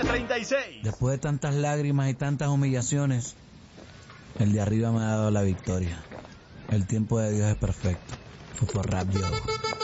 9:36. Después de tantas lágrimas y tantas humillaciones, el de arriba me ha dado la victoria. El tiempo de Dios es perfecto. Fue por Rap Yo.